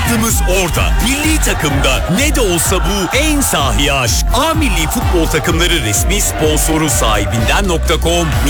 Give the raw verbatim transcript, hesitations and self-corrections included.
Aklımız orada. Milli takımda ne de olsa bu en sahi aşk. A Milli Futbol Takımları resmi sponsoru sahibinden nokta com